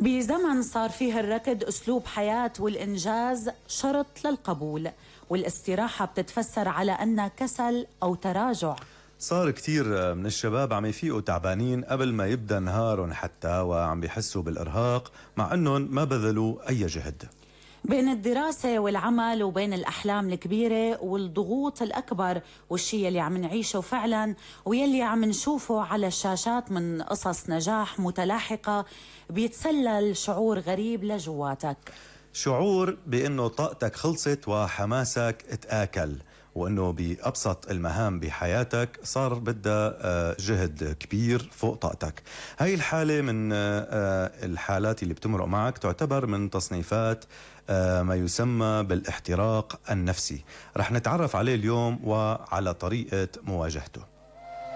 بزمن صار فيه الركض أسلوب حياة والإنجاز شرط للقبول، والاستراحة بتتفسر على أنها كسل أو تراجع. صار كتير من الشباب عم يفيقوا تعبانين قبل ما يبدأ نهارهم حتى، وعم بيحسوا بالإرهاق مع أنهم ما بذلوا أي جهد. بين الدراسة والعمل وبين الأحلام الكبيرة والضغوط الأكبر والشي اللي عم نعيشه فعلا ويلي عم نشوفه على الشاشات من قصص نجاح متلاحقة، بيتسلل شعور غريب لجواتك، شعور بأنه طاقتك خلصت وحماسك اتآكل، وأنه بأبسط المهام بحياتك صار بدها جهد كبير فوق طاقتك. هاي الحالة من الحالات اللي بتمرق معك تعتبر من تصنيفات ما يسمى بالاحتراق النفسي. رح نتعرف عليه اليوم وعلى طريقة مواجهته.